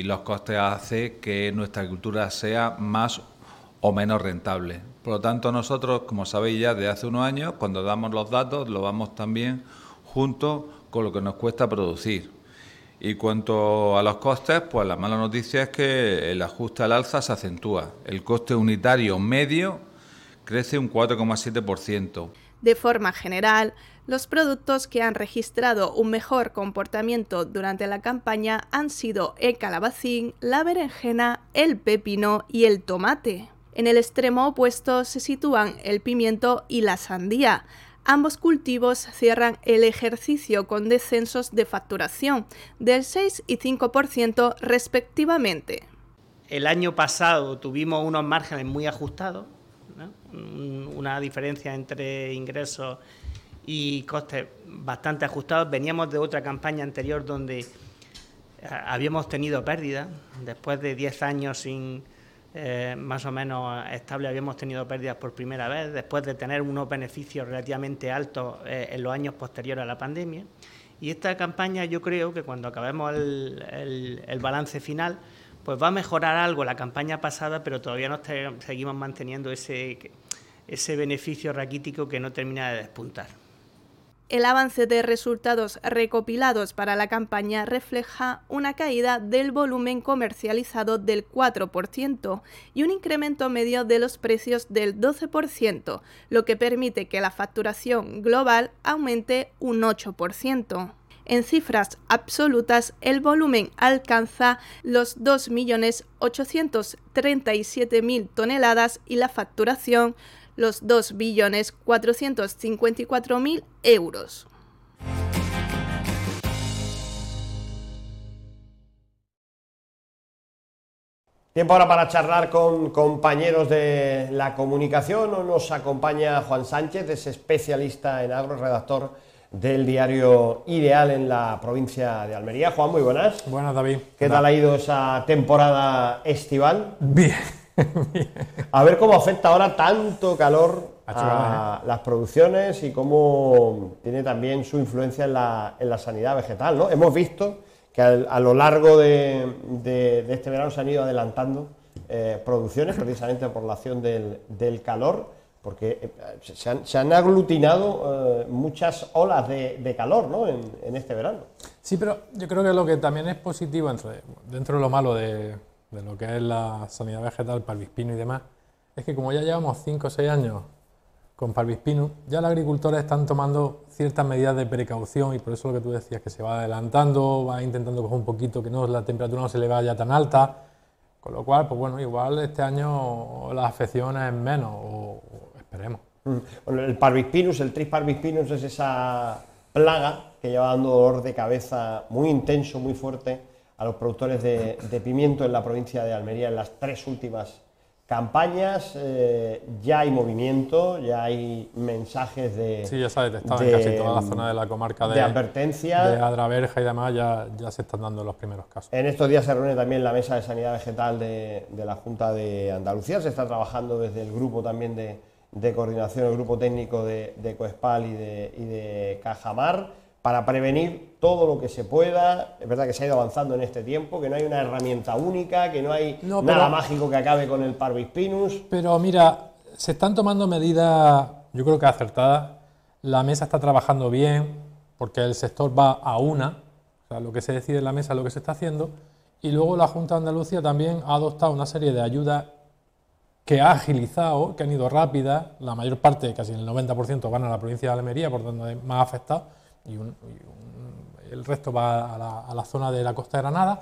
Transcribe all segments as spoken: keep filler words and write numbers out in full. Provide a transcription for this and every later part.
los costes hacen que nuestra agricultura sea más o menos rentable. Por lo tanto, nosotros, como sabéis ya desde hace unos años, cuando damos los datos, lo damos también junto con lo que nos cuesta producir. Y cuanto a los costes, pues la mala noticia es que el ajuste al alza se acentúa. El coste unitario medio crece un cuatro coma siete por ciento. De forma general, los productos que han registrado un mejor comportamiento durante la campaña han sido el calabacín, la berenjena, el pepino y el tomate. En el extremo opuesto se sitúan el pimiento y la sandía. Ambos cultivos cierran el ejercicio con descensos de facturación del seis y cinco por ciento respectivamente. El año pasado tuvimos unos márgenes muy ajustados, ¿no? Una diferencia entre ingresos y costes bastante ajustados. Veníamos de otra campaña anterior donde habíamos tenido pérdidas. Después de diez años sin eh, más o menos estable, habíamos tenido pérdidas por primera vez, después de tener unos beneficios relativamente altos eh, en los años posteriores a la pandemia. Y esta campaña, yo creo que cuando acabemos el, el, el balance final, pues va a mejorar algo la campaña pasada, pero todavía nos te, seguimos manteniendo ese, ese beneficio raquítico que no termina de despuntar. El avance de resultados recopilados para la campaña refleja una caída del volumen comercializado del cuatro por ciento y un incremento medio de los precios del doce por ciento, lo que permite que la facturación global aumente un ocho por ciento. En cifras absolutas, el volumen alcanza los dos millones ochocientos treinta y siete mil toneladas y la facturación los dos billones cuatrocientos cincuenta y cuatro mil euros. Tiempo ahora para charlar con compañeros de la comunicación. Nos acompaña Juan Sánchez, es especialista en agro, redactor del diario Ideal en la provincia de Almería. Juan, muy buenas. Buenas, David. ¿Qué tal ha ido esa temporada estival? Bien. Bien. A ver cómo afecta ahora tanto calor a las producciones y cómo tiene también su influencia en la, en la sanidad vegetal, ¿no? Hemos visto que a, a lo largo de, de, de este verano se han ido adelantando eh, producciones precisamente por la acción del, del calor, porque se han, se han aglutinado eh, muchas olas de, de calor, ¿no? en, en este verano. Sí, pero yo creo que lo que también es positivo entre, dentro de lo malo de, de lo que es la sanidad vegetal, Parvispinus y demás, es que como ya llevamos cinco o seis años con Parvispinus, ya los agricultores están tomando ciertas medidas de precaución y por eso lo que tú decías, que se va adelantando, va intentando coger un poquito, que no la temperatura no se le vaya tan alta, con lo cual, pues bueno, igual este año las afecciones es menos, o, o esperemos. Bueno, el Parvispinus, el Tris Parvispinus es esa plaga que lleva dando dolor de cabeza muy intenso, muy fuerte a los productores de, de pimiento en la provincia de Almería en las tres últimas campañas. Eh, ya hay movimiento, ya hay mensajes de... Sí, ya se ha detectado de, en casi toda la zona de la comarca de, de advertencia. De Adraverja y demás, ya, ya se están dando los primeros casos. En estos días se reúne también la Mesa de Sanidad Vegetal de, de la Junta de Andalucía, se está trabajando desde el grupo también de, de coordinación, el grupo técnico de, de Coespal y de, y de Cajamar, para prevenir todo lo que se pueda. Es verdad que se ha ido avanzando en este tiempo, que no hay una herramienta única, que no hay no, pero, nada mágico que acabe con el Parvispinus. Pero mira, se están tomando medidas, yo creo que acertadas. La mesa está trabajando bien, porque el sector va a una, o sea, lo que se decide en la mesa es lo que se está haciendo, y luego la Junta de Andalucía también ha adoptado una serie de ayudas que ha agilizado, que han ido rápidas. La mayor parte, casi el noventa por ciento, van a la provincia de Almería, por donde hay más afectados, y, un, y un, el resto va a la, a la zona de la Costa de Granada,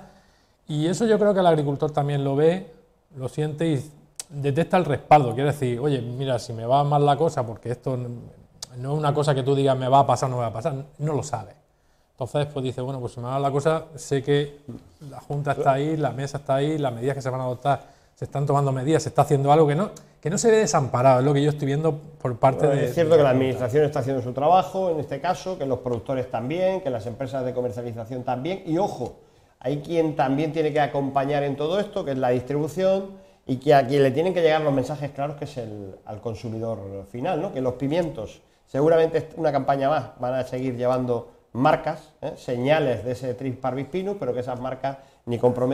y eso yo creo que el agricultor también lo ve, lo siente y detecta el respaldo. Quiere decir, oye, mira, si me va mal la cosa, porque esto no es una cosa que tú digas me va a pasar o no me va a pasar, no lo sabes. Entonces, pues dice, bueno, pues si me va mal la cosa, sé que la Junta está ahí, la mesa está ahí, las medidas que se van a adoptar, se están tomando medidas, se está haciendo algo que no, que no se ve desamparado, es lo que yo estoy viendo por parte bueno, de... Es cierto de que la Administración está haciendo su trabajo, en este caso, que los productores también, que las empresas de comercialización también, y ojo, hay quien también tiene que acompañar en todo esto, que es la distribución, y que a quien le tienen que llegar los mensajes claros, que es el al consumidor final, ¿no? Que los pimientos, seguramente una campaña más, van a seguir llevando marcas, ¿eh? señales de ese Tris Parvispinus, pero que esas marcas ni comprometen